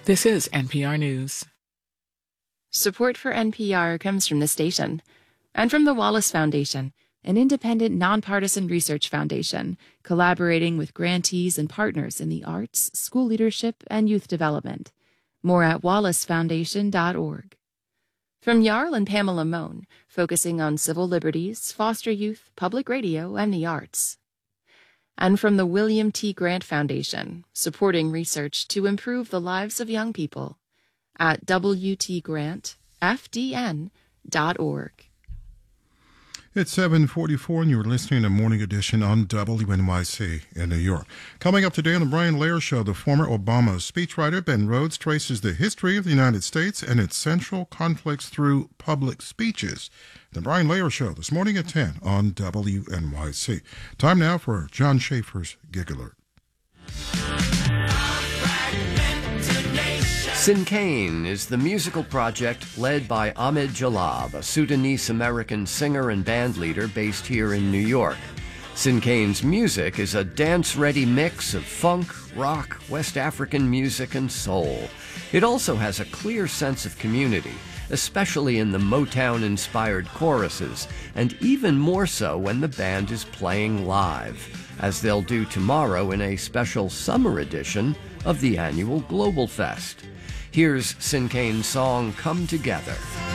This is NPR News. Support for NPR comes from the station and from the Wallace Foundation, an independent, nonpartisan research foundation collaborating with grantees and partners in the arts, school leadership, and youth development. More at wallacefoundation.org. From Jarl and Pamela Mohn, focusing on civil liberties, foster youth, public radio, and the arts. And from the William T. Grant Foundation, supporting research to improve the lives of young people at wtgrantfdn.org. It's 7:44, and you're listening to Morning Edition on WNYC in New York. Coming up today on the Brian Lehrer Show, the former Obama speechwriter Ben Rhodes traces the history of the United States and its central conflicts through public speeches. The Brian Lehrer Show this morning at 10 on WNYC. Time now for John Schaefer's Gig Alert. Sinkane is the musical project led by Ahmed Jalab, a Sudanese-American singer and band leader based here in New York. Sinkane's music is a dance-ready mix of funk, rock, West African music, and soul. It also has a clear sense of community, especially in the Motown-inspired choruses, and even more so when the band is playing live, as they'll do tomorrow in a special summer edition of the annual Global Fest. Here's Sinkane's song, Come Together.